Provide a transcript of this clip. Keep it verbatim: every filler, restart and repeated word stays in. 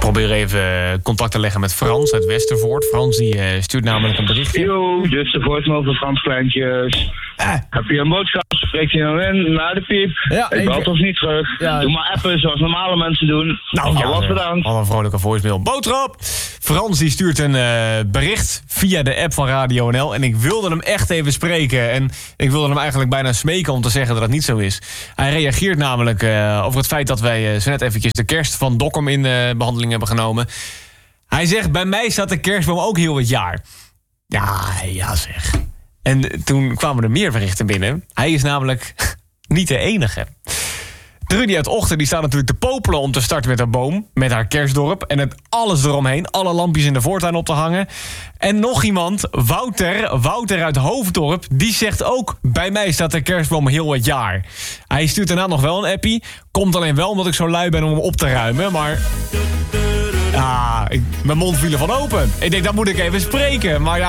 probeer even contact te leggen met Frans uit Westervoort. Frans die uh, stuurt namelijk een berichtje. Yo, dit is de voicemail van Frans Kleintjes. Ah. Heb je een boodschap? Spreek je nou in naar de piep? Ja, ik bel toch niet terug? Ja. Doe maar appen zoals normale mensen doen. Nou, Alles ja, bedankt. Al een vrolijke voicemail. Boodschap! Frans die stuurt een uh, bericht via de app van Radio N L. En ik wilde hem echt even spreken. En ik wilde hem eigenlijk bijna smeken om te zeggen dat het niet zo is. Hij reageert namelijk uh, over het feit dat wij uh, zo net eventjes de kerst van Dokkum in uh, behandeling hebben genomen. Hij zegt, bij mij staat de kerstboom ook heel het jaar. Ja, ja zeg. En toen kwamen er meer berichten binnen. Hij is namelijk niet de enige. Trudy uit Ochten die staat natuurlijk te popelen om te starten met haar boom. Met haar kerstdorp. En het alles eromheen. Alle lampjes in de voortuin op te hangen. En nog iemand, Wouter. Wouter uit Hoofddorp. Die zegt ook, bij mij staat de kerstboom heel het jaar. Hij stuurt daarna nog wel een appie. Komt alleen wel omdat ik zo lui ben om hem op te ruimen. Maar... Ah, ik, mijn mond viel ervan open. Ik denk, dat moet ik even spreken. Maar ja.